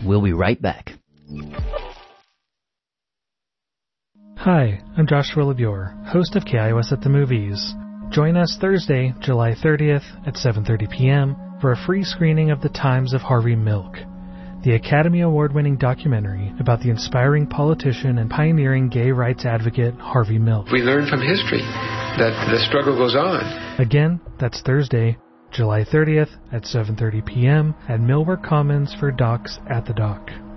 We'll be right back. Hi, I'm Joshua LeBure, host of KIOS at the Movies. Join us Thursday, July 30th at 7:30 p.m. for a free screening of The Times of Harvey Milk, the Academy Award-winning documentary about the inspiring politician and pioneering gay rights advocate Harvey Milk. We learn from history that the struggle goes on. Again, that's Thursday, July 30th at 7:30 p.m. at Millwork Commons for Docs at the Dock.